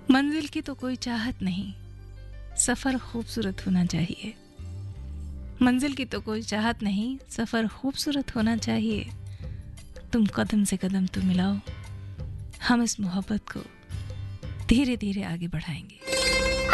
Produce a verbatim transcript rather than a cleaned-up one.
मंजिल की तो कोई चाहत नहीं, सफर खूबसूरत होना चाहिए। मंजिल की तो कोई चाहत नहीं, सफर खूबसूरत होना चाहिए। तुम कदम से कदम तो मिलाओ, हम इस मोहब्बत को धीरे धीरे आगे बढ़ाएंगे।